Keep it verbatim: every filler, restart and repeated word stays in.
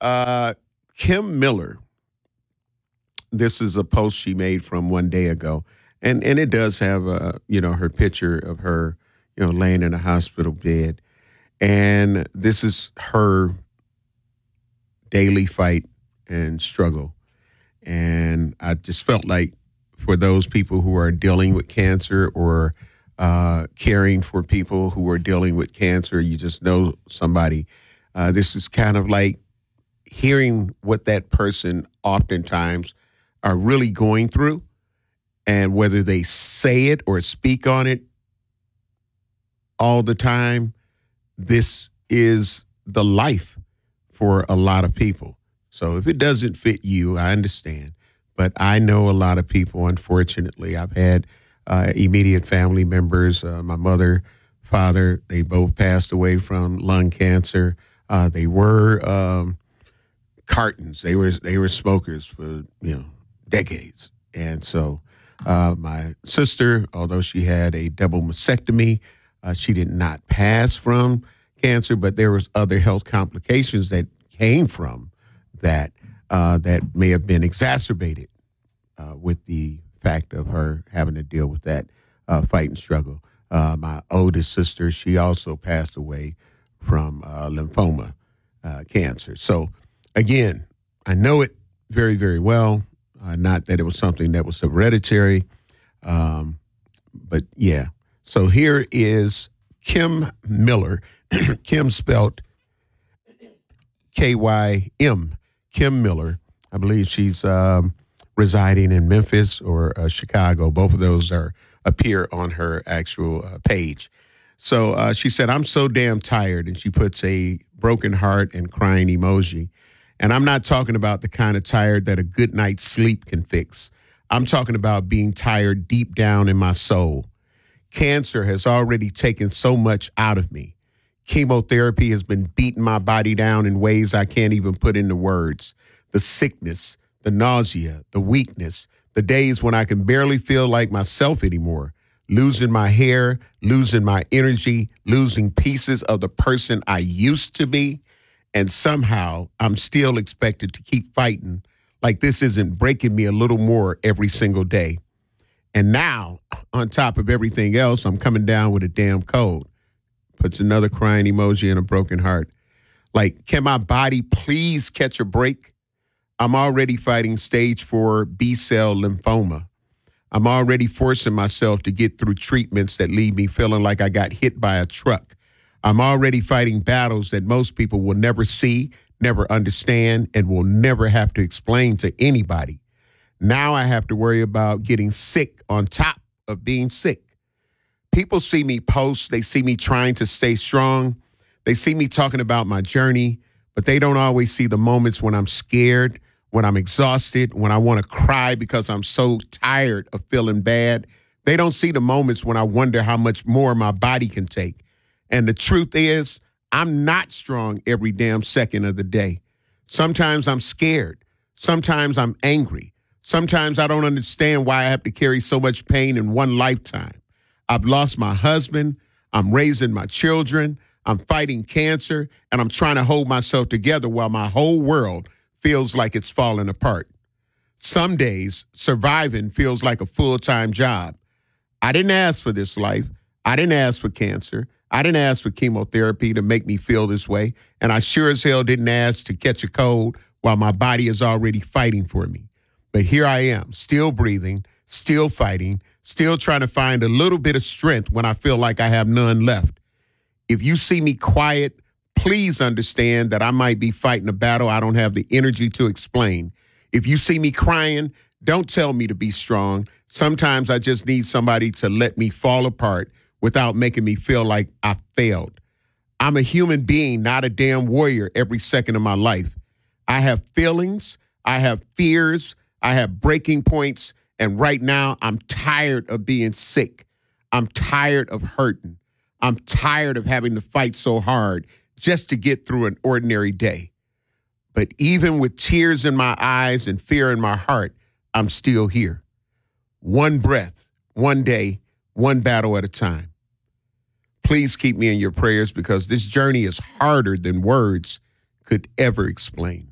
Uh, Kim Miller. This is a post she made from one day ago, and and it does have a you know her picture of her you know laying in a hospital bed, and this is her daily fight and struggle. And I just felt like for those people who are dealing with cancer or uh, caring for people who are dealing with cancer, you just know somebody. Uh, this is kind of like hearing what that person oftentimes are really going through, and whether they say it or speak on it all the time, this is the life for a lot of people. So if it doesn't fit you, I understand. But I know a lot of people, unfortunately. I've had uh, immediate family members, uh, my mother, father, they both passed away from lung cancer. Uh, they were um, cartons. They were they were smokers for, you know, decades. And so uh, my sister, although she had a double mastectomy, uh, she did not pass from cancer, but there was other health complications that came from that uh, that may have been exacerbated uh, with the fact of her having to deal with that uh, fight and struggle. Uh, my oldest sister, she also passed away from uh, lymphoma uh, cancer. So again, I know it very, very well. Uh, not that it was something that was hereditary, um, but yeah. So here is Kim Miller. Kim spelled K Y M, Kim Miller. I believe she's um, residing in Memphis or uh, Chicago. Both of those are appear on her actual uh, page. So uh, she said, "I'm so damn tired," and she puts a broken heart and crying emoji. And I'm not talking about the kind of tired that a good night's sleep can fix. I'm talking about being tired deep down in my soul. Cancer has already taken so much out of me. Chemotherapy has been beating my body down in ways I can't even put into words. The sickness, the nausea, the weakness, the days when I can barely feel like myself anymore. Losing my hair, losing my energy, losing pieces of the person I used to be. And somehow I'm still expected to keep fighting like this isn't breaking me a little more every single day. And now, on top of everything else, I'm coming down with a damn cold. Puts another crying emoji and a broken heart. Like, can my body please catch a break? I'm already fighting stage four B-cell lymphoma. I'm already forcing myself to get through treatments that leave me feeling like I got hit by a truck. I'm already fighting battles that most people will never see, never understand, and will never have to explain to anybody. Now I have to worry about getting sick on top of being sick. People see me post, they see me trying to stay strong, they see me talking about my journey, but they don't always see the moments when I'm scared, when I'm exhausted, when I want to cry because I'm so tired of feeling bad. They don't see the moments when I wonder how much more my body can take. And the truth is, I'm not strong every damn second of the day. Sometimes I'm scared. Sometimes I'm angry. Sometimes I don't understand why I have to carry so much pain in one lifetime. I've lost my husband. I'm raising my children. I'm fighting cancer. And I'm trying to hold myself together while my whole world feels like it's falling apart. Some days, surviving feels like a full-time job. I didn't ask for this life. I didn't ask for cancer. I didn't ask for chemotherapy to make me feel this way, and I sure as hell didn't ask to catch a cold while my body is already fighting for me. But here I am, still breathing, still fighting, still trying to find a little bit of strength when I feel like I have none left. If you see me quiet, please understand that I might be fighting a battle I don't have the energy to explain. If you see me crying, don't tell me to be strong. Sometimes I just need somebody to let me fall apart without making me feel like I failed. I'm a human being, not a damn warrior every second of my life. I have feelings, I have fears, I have breaking points, and right now I'm tired of being sick. I'm tired of hurting. I'm tired of having to fight so hard just to get through an ordinary day. But even with tears in my eyes and fear in my heart, I'm still here. One breath, one day, one battle at a time. Please keep me in your prayers because this journey is harder than words could ever explain.